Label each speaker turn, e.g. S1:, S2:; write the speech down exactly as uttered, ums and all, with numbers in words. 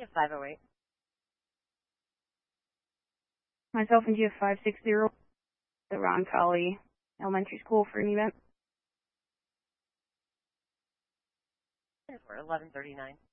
S1: G F five oh eight.
S2: Myself and G F five six zero, the Roncalli Elementary School for an event.
S1: eleven thirty-nine.